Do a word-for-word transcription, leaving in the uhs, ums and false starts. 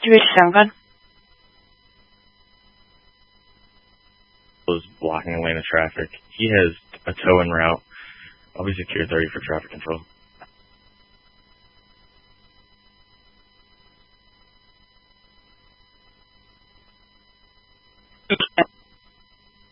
Division seven, gun. Was blocking a lane of traffic. He has a tow en route. I'll be secure thirty for traffic control.